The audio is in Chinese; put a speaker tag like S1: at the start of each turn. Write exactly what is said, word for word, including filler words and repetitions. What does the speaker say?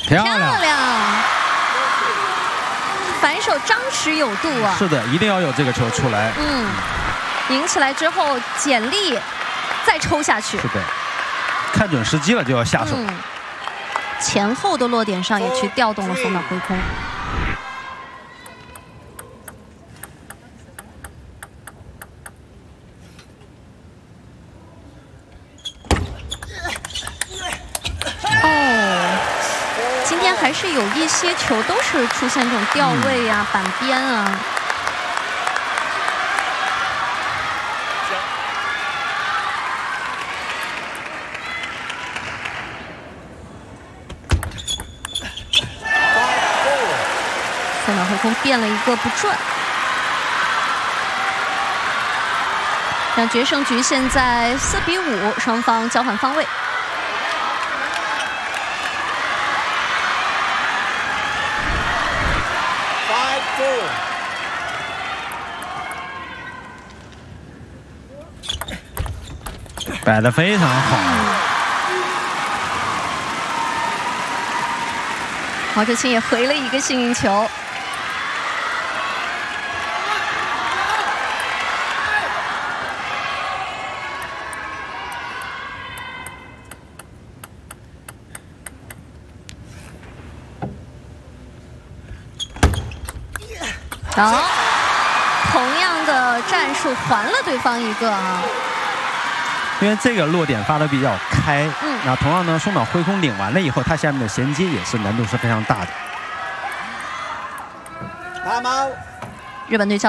S1: 漂亮，
S2: 漂亮，反手张弛有度啊！
S1: 是的，一定要有这个球出来。
S2: 嗯，赢起来之后简力再抽下去。
S1: 是的，看准时机了就要下手。
S2: 嗯，前后的落点上也去调动了头脑挥空。 还是有一些球都是出现这种掉位啊、嗯、板边啊。头脑挥空变了一个不转，让决胜局现在四比五，双方交换方位。
S1: 摆得非常好，
S2: 毛哲钦也回了一个幸运球。好，同样的战术还了对方一个啊。
S1: 因为这个落点发的比较开，
S2: 嗯，
S1: 那同样呢，双脑挥空领完了以后，它下面的衔接也是难度是非常大的。
S2: 日本队。